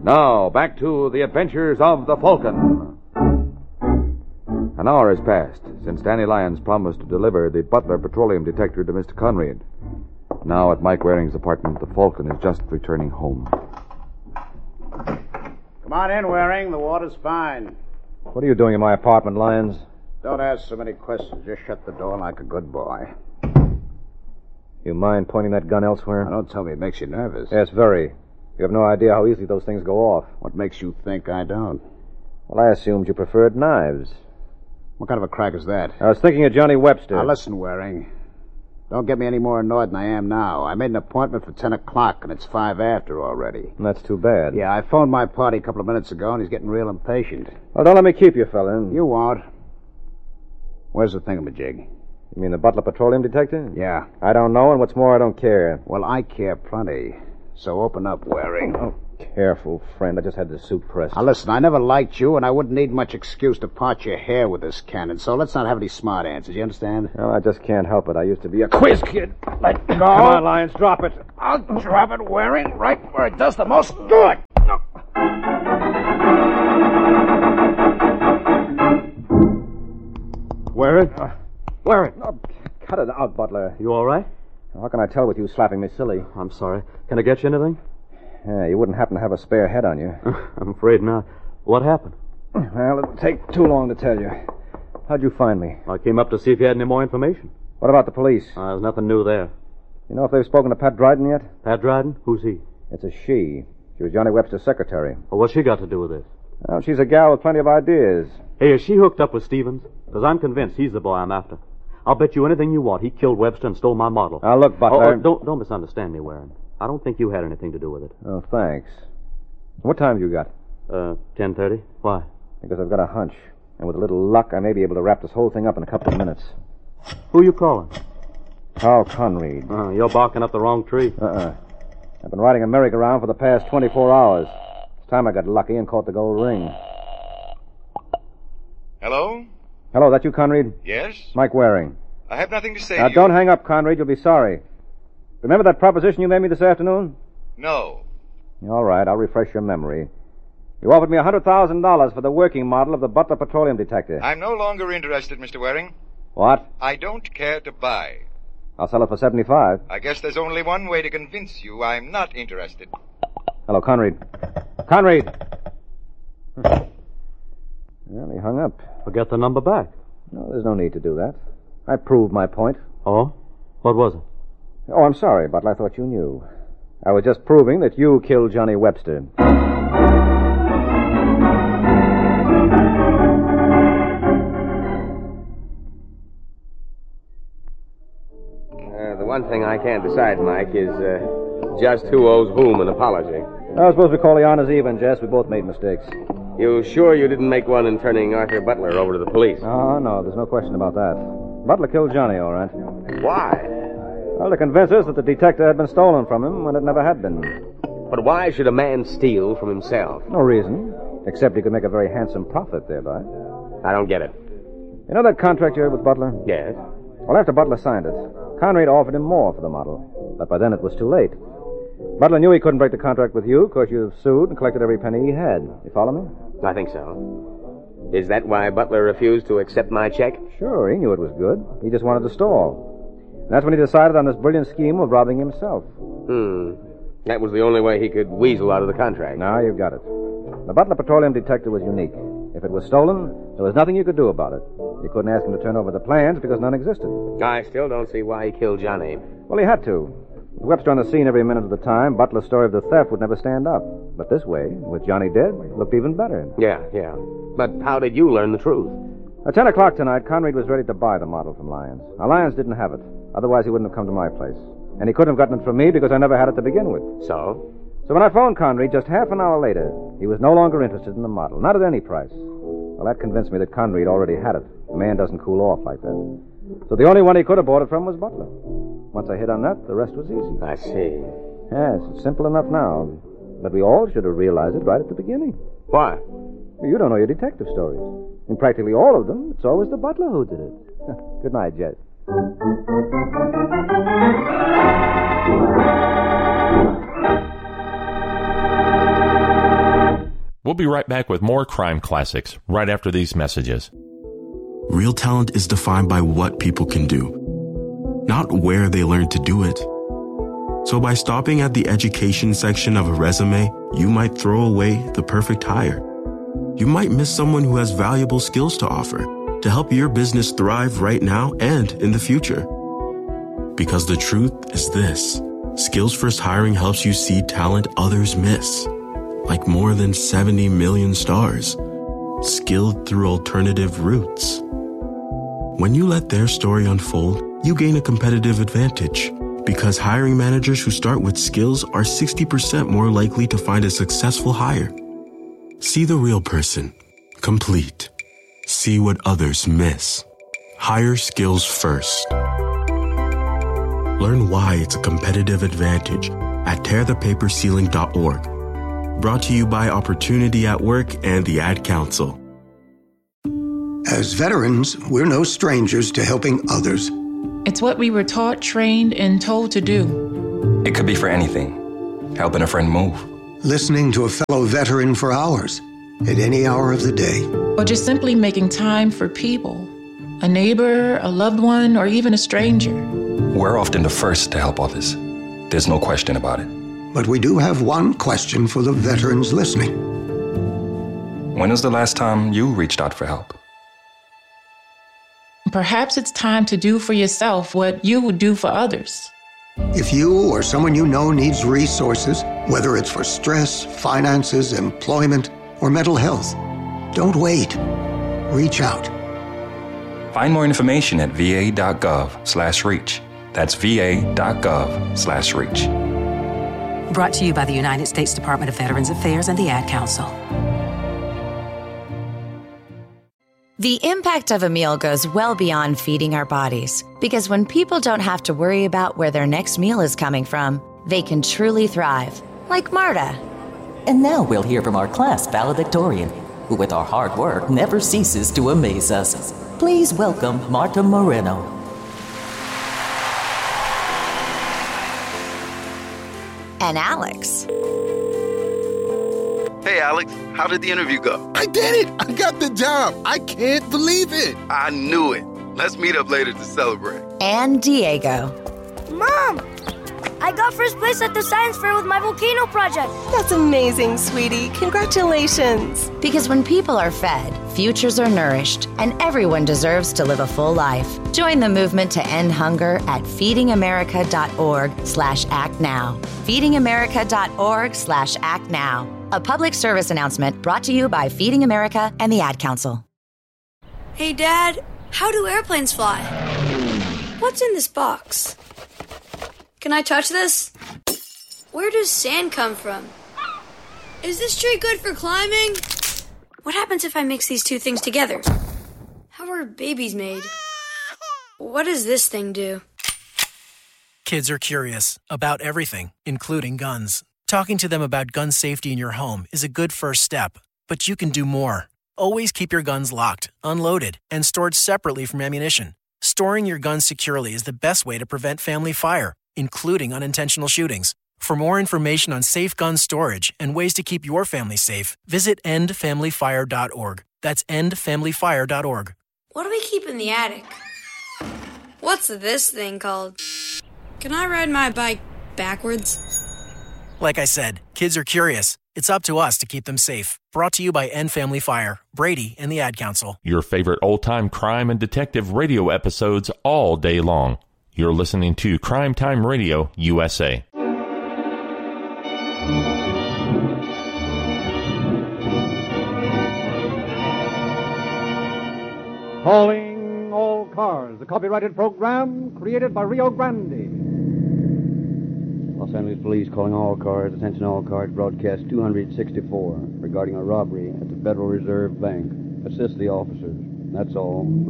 Now, back to the adventures of the Falcon. An hour has passed since Danny Lyons promised to deliver the Butler petroleum detector to Mr. Conrad. Now, at Mike Waring's apartment, the Falcon is just returning home. Come on in, Waring. The water's fine. What are you doing in my apartment, Lyons? Don't ask so many questions. Just shut the door like a good boy. You mind pointing that gun elsewhere? Now, don't tell me it makes you nervous. Yes, very. You have no idea how easily those things go off. What makes you think I don't? Well, I assumed you preferred knives. What kind of a crack is that? I was thinking of Johnny Webster. Now, listen, Waring. Don't get me any more annoyed than I am now. I made an appointment for 10 o'clock, and it's 5 after already. And that's too bad. Yeah, I phoned my party a couple of minutes ago, and he's getting real impatient. Well, don't let me keep you, fella. You won't. Where's the thingamajig? You mean the Butler petroleum detector? Yeah. I don't know, and what's more, I don't care. Well, I care plenty. So open up, Waring. Oh, careful, friend. I just had the suit pressed. Now, listen, I never liked you, and I wouldn't need much excuse to part your hair with this cannon, so let's not have any smart answers, you understand? Well, I just can't help it. I used to be a quiz kid. Let go. Come on, Lyons, drop it. I'll drop it, Waring, right where it does the most good. Wear it? Wear it. Oh, cut it out, Butler. You all right? How can I tell with you slapping me silly? I'm sorry. Can I get you anything? Yeah, you wouldn't happen to have a spare head on you. I'm afraid not. What happened? Well, it'll take too long to tell you. How'd you find me? I came up to see if you had any more information. What about the police? There's nothing new there. You know if they've spoken to Pat Dryden yet? Pat Dryden? Who's he? It's a she. She was Johnny Webster's secretary. Well, what's she got to do with this? Well, she's a gal with plenty of ideas. Hey, is she hooked up with Stevens? Because I'm convinced he's the boy I'm after. I'll bet you anything you want. He killed Webster and stole my model. Now, look, Butler. Don't misunderstand me, Warren. I don't think you had anything to do with it. Oh, thanks. What time have you got? 10:30. Why? Because I've got a hunch. And with a little luck, I may be able to wrap this whole thing up in a couple of minutes. Who are you calling? Carl Conrad. You're barking up the wrong tree. I've been riding a merry-go-round for the past 24 hours. It's time I got lucky and caught the gold ring. Hello? Hello, that you, Conrad? Yes? Mike Waring. I have nothing to say Now, to you. don't hang up, Conrad. You'll be sorry. Remember that proposition you made me this afternoon? No. All right, I'll refresh your memory. You offered me $100,000 for the working model of the Butler petroleum detector. I'm no longer interested, Mr. Waring. What? I don't care to buy. I'll sell it for $75. I guess there's only one way to convince you I'm not interested. Hello, Conrad. Conrad! Well, he hung up. We'll get the number back. No, there's no need to do that. I proved my point. Oh? What was it? Oh, I'm sorry, Butler. I thought you knew. I was just proving that you killed Johnny Webster. The one thing I can't decide, Mike, is just who owes whom an apology. I was supposed to call the honors even, Jess. We both made mistakes. You sure you didn't make one in turning Arthur Butler over to the police? Oh, no, there's no question about that. Butler killed Johnny, all right. Why? Well, to convince us that the detector had been stolen from him when it never had been. But why should a man steal from himself? No reason, except he could make a very handsome profit thereby. I don't get it. You know that contract you had with Butler? Yes? Well, after Butler signed it, Conrad offered him more for the model. But by then it was too late. Butler knew he couldn't break the contract with you because you've sued and collected every penny he had. You follow me? I think so. Is that why Butler refused to accept my check? Sure, he knew it was good. He just wanted to stall. And that's when he decided on this brilliant scheme of robbing himself. That was the only way he could weasel out of the contract. Now you've got it. The Butler petroleum detector was unique. If it was stolen, there was nothing you could do about it. You couldn't ask him to turn over the plans because none existed. I still don't see why he killed Johnny. Well, he had to. With Webster on the scene every minute of the time, Butler's story of the theft would never stand up. But this way, with Johnny dead, it looked even better. Yeah. But how did you learn the truth? At 10 o'clock tonight, Conrad was ready to buy the model from Lyons. Now, Lyons didn't have it. Otherwise, he wouldn't have come to my place. And he couldn't have gotten it from me because I never had it to begin with. So? So when I phoned Conrad just half an hour later, he was no longer interested in the model. Not at any price. Well, that convinced me that Conrad already had it. A man doesn't cool off like that. So the only one he could have bought it from was Butler. Once I hit on that, the rest was easy. I see. Yes, it's simple enough now. But we all should have realized it right at the beginning. Why? You don't know your detective stories. In practically all of them, it's always the butler who did it. Good night, Jess. We'll be right back with more crime classics right after these messages. Real talent is defined by what people can do, not where they learn to do it. So by stopping at the education section of a resume, you might throw away the perfect hire. You might miss someone who has valuable skills to offer to help your business thrive right now and in the future. Because the truth is this: Skills First Hiring helps you see talent others miss, like more than 70 million stars, skilled through alternative routes. When you let their story unfold, you gain a competitive advantage, because hiring managers who start with skills are 60% more likely to find a successful hire. See the real person, complete. See what others miss. Hire skills first. Learn why it's a competitive advantage at tearthepaperceiling.org. Brought to you by Opportunity at Work and the Ad Council. As veterans, we're no strangers to helping others. It's what we were taught, trained, and told to do. It could be for anything. Helping a friend move. Listening to a fellow veteran for hours, at any hour of the day. Or just simply making time for people. A neighbor, a loved one, or even a stranger. We're often the first to help others. There's no question about it. But we do have one question for the veterans listening. When was the last time you reached out for help? Perhaps it's time to do for yourself what you would do for others. If you or someone you know needs resources, whether it's for stress, finances, employment, or mental health, don't wait. Reach out. Find more information at va.gov/reach. That's va.gov/reach. Brought to you by the United States Department of Veterans Affairs and the Ad Council. The impact of a meal goes well beyond feeding our bodies, because when people don't have to worry about where their next meal is coming from, they can truly thrive, like Marta. And now we'll hear from our class valedictorian, who with our hard work never ceases to amaze us. Please welcome Marta Moreno. And Alex. Hey, Alex, how did the interview go? I did it! I got the job! I can't believe it! I knew it. Let's meet up later to celebrate. And Diego. Mom! I got first place at the science fair with my volcano project. That's amazing, sweetie. Congratulations. Because when people are fed, futures are nourished, and everyone deserves to live a full life. Join the movement to end hunger at feedingamerica.org/actnow. feedingamerica.org/actnow. A public service announcement brought to you by Feeding America and the Ad Council. Hey, Dad, how do airplanes fly? What's in this box? Can I touch this? Where does sand come from? Is this tree good for climbing? What happens if I mix these two things together? How are babies made? What does this thing do? Kids are curious about everything, including guns. Talking to them about gun safety in your home is a good first step, but you can do more. Always keep your guns locked, unloaded, and stored separately from ammunition. Storing your guns securely is the best way to prevent family fire, including unintentional shootings. For more information on safe gun storage and ways to keep your family safe, visit endfamilyfire.org. That's endfamilyfire.org. What do we keep in the attic? What's this thing called? Can I ride my bike backwards? Like I said, kids are curious. It's up to us to keep them safe. Brought to you by End Family Fire, Brady, and the Ad Council. Your favorite old-time crime and detective radio episodes all day long. You're listening to Crime Time Radio USA. Calling all cars, a copyrighted program created by Rio Grande. Los Angeles Police calling all cars. Attention all cars. Broadcast 264 regarding a robbery at the Federal Reserve Bank. Assist the officers. That's all.